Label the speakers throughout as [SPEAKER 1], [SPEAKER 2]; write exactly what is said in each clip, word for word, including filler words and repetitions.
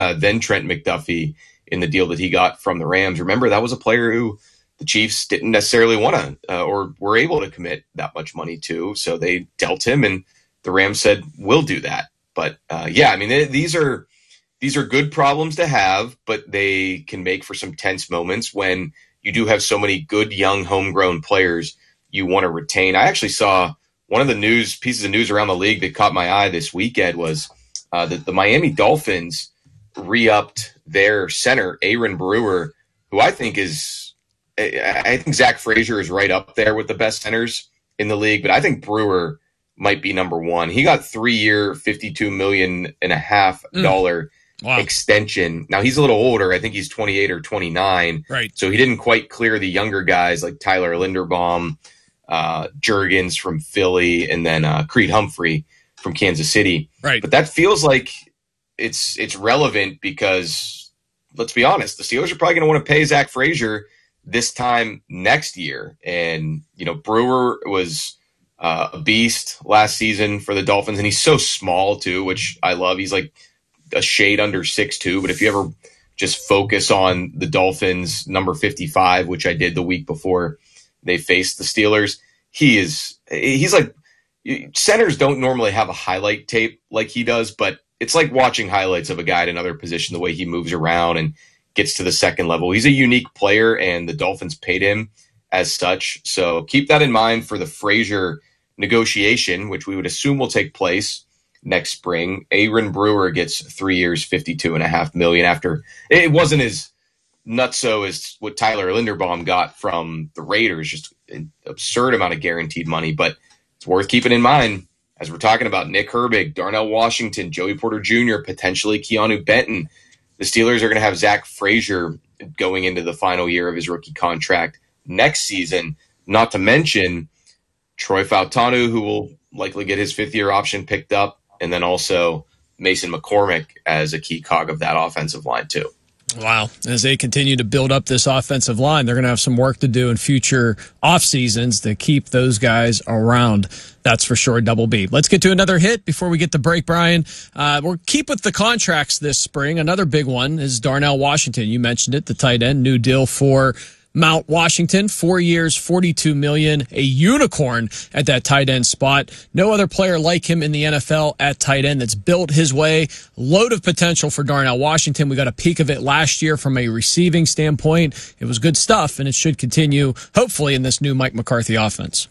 [SPEAKER 1] uh, then Trent McDuffie in the deal that he got from the Rams. Remember, that was a player who the Chiefs didn't necessarily want to uh, or were able to commit that much money to. So they dealt him, and the Rams said, we'll do that. But uh, yeah, I mean, they, these are these are good problems to have, but they can make for some tense moments when you do have so many good young homegrown players you want to retain. I actually saw one of the news pieces of news around the league that caught my eye this weekend was uh, that the Miami Dolphins re-upped their center, Aaron Brewer, who I think is, I think Zach Frazier is right up there with the best centers in the league, but I think Brewer might be number one. He got three-year, fifty-two million dollars and a half dollar
[SPEAKER 2] mm. wow.
[SPEAKER 1] extension. Now he's a little older. I think he's twenty-eight or twenty-nine.
[SPEAKER 2] Right.
[SPEAKER 1] So he didn't quite clear the younger guys like Tyler Linderbaum, uh, Jurgens from Philly, and then uh, Creed Humphrey from Kansas City.
[SPEAKER 2] Right.
[SPEAKER 1] But that feels like it's it's relevant because, let's be honest, the Steelers are probably going to want to pay Zach Frazier this time next year. And, you know, Brewer was uh, a beast last season for the Dolphins, and he's so small too, which I love. He's like a shade under six two, but if you ever just focus on the Dolphins number fifty-five, which I did the week before they faced the Steelers, he is he's like, centers don't normally have a highlight tape like he does, but it's like watching highlights of a guy at another position, the way he moves around and gets to the second level. He's a unique player, and the Dolphins paid him as such. So keep that in mind for the Frazier negotiation, which we would assume will take place next spring. Aaron Brewer gets three years, fifty-two and a half million after it wasn't as nutso as what Tyler Linderbaum got from the Raiders, just an absurd amount of guaranteed money, but it's worth keeping in mind as we're talking about Nick Herbig, Darnell Washington, Joey Porter Junior, potentially Keanu Benton. The Steelers are going to have Zach Frazier going into the final year of his rookie contract next season, not to mention Troy Fautanu, who will likely get his fifth-year option picked up, and then also Mason McCormick as a key cog of that offensive line too.
[SPEAKER 2] Wow. As they continue to build up this offensive line, they're going to have some work to do in future off seasons to keep those guys around. That's for sure, Double B. Let's get to another hit before we get to break, Brian. Uh, we'll keep with the contracts this spring. Another big one is Darnell Washington. You mentioned it, the tight end, new deal for Mount Washington, four years, forty-two million dollars, a unicorn at that tight end spot. No other player like him in the N F L at tight end that's built his way. Load of potential for Darnell Washington. We got a peek of it last year from a receiving standpoint. It was good stuff, and it should continue, hopefully, in this new Mike McCarthy offense.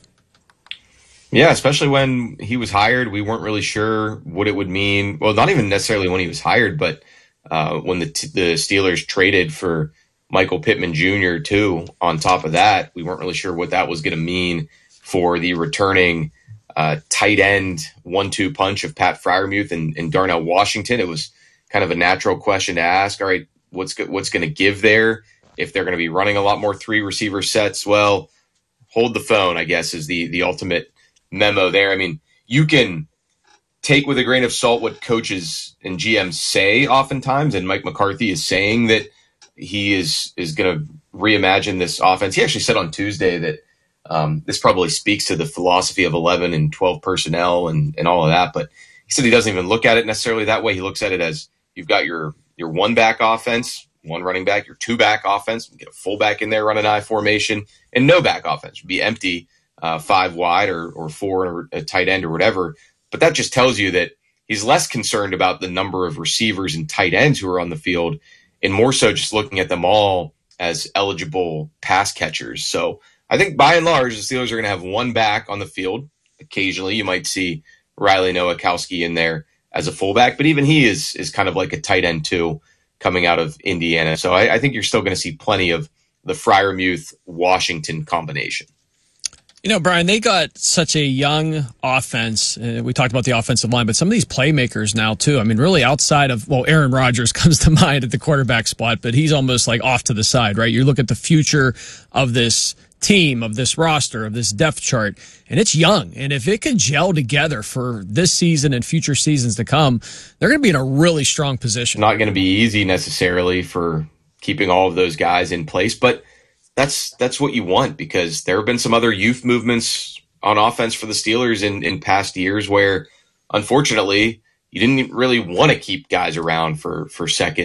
[SPEAKER 1] Yeah, especially when he was hired, we weren't really sure what it would mean. Well, not even necessarily when he was hired, but uh, when the, t- the Steelers traded for Michael Pittman Junior too. On top of that, we weren't really sure what that was going to mean for the returning uh, tight end one two punch of Pat Freiermuth and, and Darnell Washington. It was kind of a natural question to ask. All right, what's go- what's going to give there if they're going to be running a lot more three receiver sets? Well, hold the phone, I guess, is the the ultimate memo there. I mean, you can take with a grain of salt what coaches and G Ms say oftentimes, and Mike McCarthy is saying that he is is going to reimagine this offense. He actually said on Tuesday that um, this probably speaks to the philosophy of eleven and twelve personnel and, and all of that. But he said he doesn't even look at it necessarily that way. He looks at it as you've got your your one back offense, one running back, your two back offense, get a fullback in there, run an I formation, and no back offense. Be empty, uh, five wide or or four or a tight end or whatever. But that just tells you that he's less concerned about the number of receivers and tight ends who are on the field, and more so just looking at them all as eligible pass catchers. So I think by and large, the Steelers are going to have one back on the field. Occasionally, you might see Riley Nowakowski in there as a fullback, but even he is is kind of like a tight end too, coming out of Indiana. So I, I think you're still going to see plenty of the Freiermuth-Washington combination.
[SPEAKER 2] You know, Brian, they got such a young offense. Uh, we talked about the offensive line, but some of these playmakers now, too. I mean, really outside of, well, Aaron Rodgers comes to mind at the quarterback spot, but he's almost like off to the side, right? You look at the future of this team, of this roster, of this depth chart, and it's young. And if it can gel together for this season and future seasons to come, they're going to be in a really strong position.
[SPEAKER 1] Not going to be easy necessarily for keeping all of those guys in place, but That's that's what you want, because there have been some other youth movements on offense for the Steelers in, in past years where, unfortunately, you didn't really want to keep guys around for, for second